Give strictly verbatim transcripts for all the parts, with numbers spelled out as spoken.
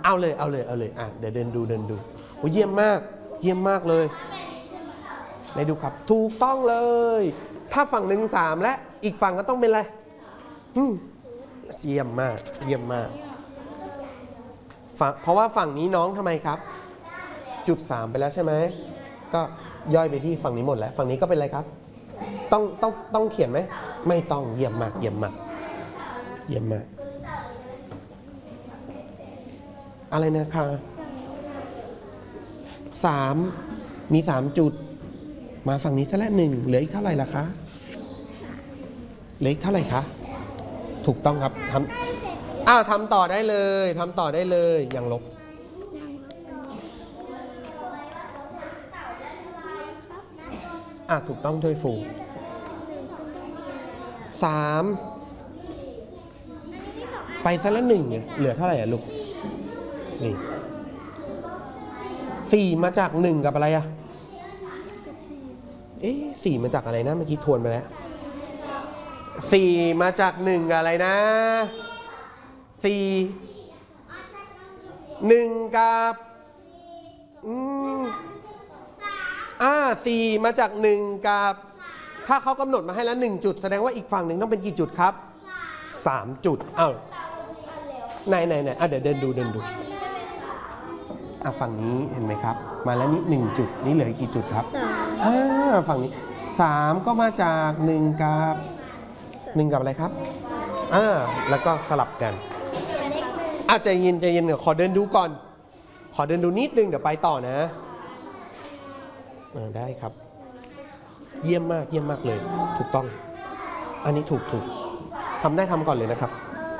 เอาเลยเอาเลยเอาเลยอ่ะเดี๋ยวเดินดูเดินดูโอ้เยี่ยมมากเยี่ยมมากเลยไหนดูครับถูกต้องเลยถ้าฝั่งหนึ่งสามและอีกฝั่งก็ต้องเป็นอะไรอืมเยี่ยมมากเยี่ยมมากเพราะว่าฝั่งนี้น้องทำไมครับจุดสามไปแล้วใช่ไหมก็ย่อยไปที่ฝั่งนี้หมดแล้วฝั่งนี้ก็เป็นอะไรครับต้องต้องต้องเขียนไหมไม่ต้องเยี่ยมมากเยี่ยมมากเยี่ยมมากอะไรนะคะสามมีสามจุดมาฝั่งนี้ซะแล้วหนึ่งเหลืออีกเท่าไหร่ล่ะคะเหลืออีกเท่าไหร่คะถูกต้องครับทำอ้าวทำต่อได้เลยทำต่อได้เลยยังลบอ่ะถูกต้องถ้วยฟูสามไปซะแล้วหนึ่งเนี่ยเหลือเท่าไหร่อ่ะลูกนี่สี่มาจากหนึ่งกับอะไรอ่ะเอ๊ะสี่มาจากอะไรนะเมื่อกี้ทวนไปแล้วสี่มาจากหนึ่งกับอะไรนะสี่หนึ่งกับอืมอ่าสี่มาจากหนึ่งกับถ้าเขากำหนดมาให้แล้วหนึ่งจุดแสดงว่าอีกฝั่งหนึ่งต้องเป็นกี่จุดครับสามจุดอ้าวไหนไหนไหนอ่ะเดี๋ยวเดินดูเดินดูอ่ะฝั่งนี้เห็นไหมครับมาแล้วนี่หนึ่งจุดนี่เหลือกี่จุดครับอ่าฝั่งนี้สามก็มาจากหนึ่งกับหนึ่งกับอะไรครับอ่าแล้วก็สลับกันอ่ะใจเย็นใจเย็นเดี๋ยวขอเดินดูก่อนขอเดินดูนิดนึงเดี๋ยวไปต่อนะได้ครับเยี่ยมมากเยี่ยมมากเลยถูกต้องอันนี้ถูกถูกทำได้ทำก่อนเลยนะครับ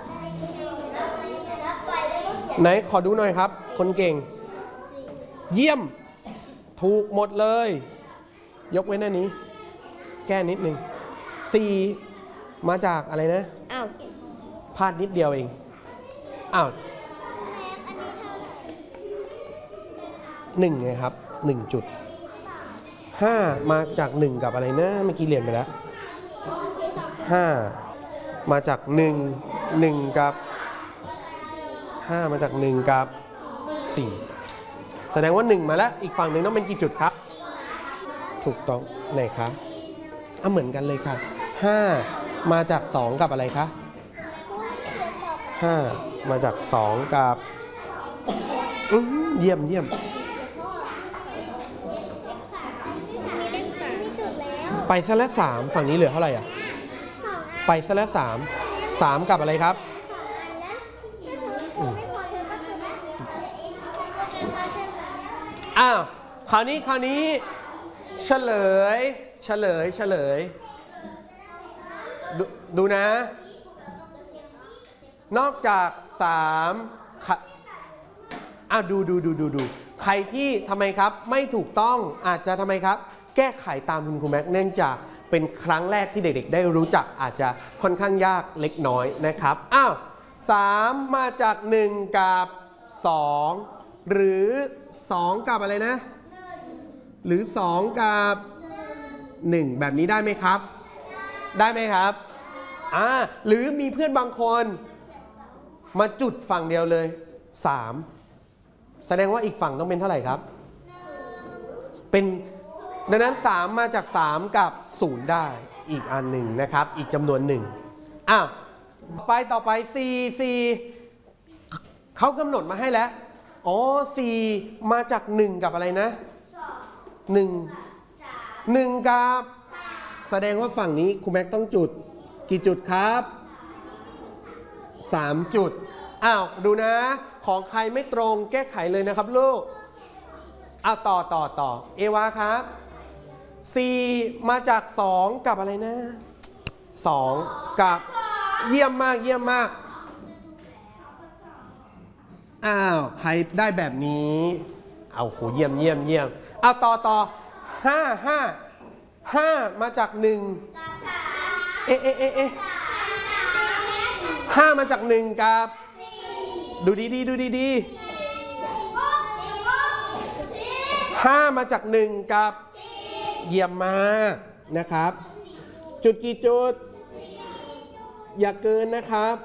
ไหนขอดูหน่อยครับคนเก่งเยี่ยมถูกหมดเลยยกเว้นอันนี้แก้นิดนึงสี่มาจากอะไรนะอ้าวพลาดนิดเดียวเองอ้าวหนึ่งไงครับหนึ่งจุดห้ามาจากหนึ่งกับอะไรนะเมื่อกี้เรียนไปแล้วห้ามาจากหนึ่ง หนึ่งกับห้ามาจากหนึ่งกับสี่แสดงว่าหนึ่งมาแล้วอีกฝั่งหนึ่งต้องเป็นกี่จุดครับถูกต้องไหนคะอ่ะเหมือนกันเลยค่ะห้ามาจากสองกับอะไรคะห้ามาจากสองกับเยี่ยมเยี่ยมไปซะแล้วสามฝั่งนี้เหลือเท่าไหร่อ่ะไปซะแล้วสามสามกับอะไรครับอ้าวคราวนี้คราวนี้เฉลยเฉลยเฉลยดดูนะนอกจากสามอ้าวดูดูดูดูดูใครที่ทำไมครับไม่ถูกต้องอาจจะทำไมครับแก้ไขตามคุณครูแม็กเนื่องจากเป็นครั้งแรกที่เด็กๆได้รู้จักอาจจะค่อนข้างยากเล็กน้อยนะครับอ้าวสามมาจากหนึ่งกับสองหรือสองกับอะไรนะหรือสองกับหนึ่งแบบนี้ได้ไหมครับได้ไหมครับอ่าหรือมีเพื่อนบางคนมาจุดฝั่งเดียวเลยสามแสดงว่าอีกฝั่งต้องเป็นเท่าไหร่ครับเป็นดังนั้นสามมาจากสามกับศูนย์ได้อีกอันหนึ่งนะครับอีกจำนวนหนึ่งอ้าวไปต่อไปสี่ สี่เขากำหนดมาให้แล้วอ๋อสี่มาจากหนึ่งกับอะไรนะหนึ่ง หนึ่งกับแสดงว่าฝั่งนี้ครูแม็กต้องจุดกี่จุดครับสามจุดอ้าวดูนะของใครไม่ตรงแก้ไขเลยนะครับลูกอ้าวต่อต่อต่อเอวาครับสี่มาจากสองกับอะไรนะสองกับเยี่ยมมากเยี่ยมมากอ้าวใครได้แบบนี้เอาโหเยี่ยมเยี่ยมเยี่ยมเอาต่อต่อห้าห้าห้ามาจากหนึ่งเอ๊ะเอ๊ะเอ๊ะเอ๊ะห้ามาจากหนึ่งกับดูดีดีดูดีดีห้ามาจากหนึ่งกับเยี่ยมมากนะครับจุดกี่จุดอย่าเกินนะครับ